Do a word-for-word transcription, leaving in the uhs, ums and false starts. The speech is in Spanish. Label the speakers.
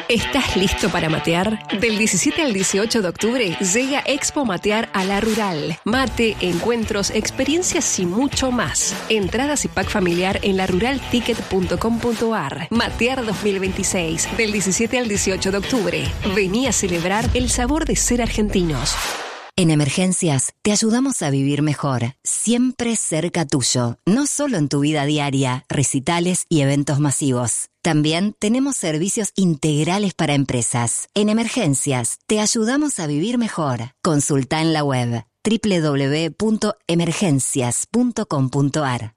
Speaker 1: ¿Estás listo para matear? Del diecisiete al dieciocho de octubre llega Expo Matear a La Rural. Mate, encuentros, experiencias y mucho más. Entradas y pack familiar en la rural ticket punto com punto ar. Matear dos mil veintiséis, del diecisiete al dieciocho de octubre. Vení a celebrar el sabor de ser argentinos.
Speaker 2: En Emergencias te ayudamos a vivir mejor, siempre cerca tuyo, no solo en tu vida diaria, recitales y eventos masivos. También tenemos servicios integrales para empresas. En Emergencias te ayudamos a vivir mejor. Consulta en la web doble u doble u doble u punto emergencias punto com punto ar.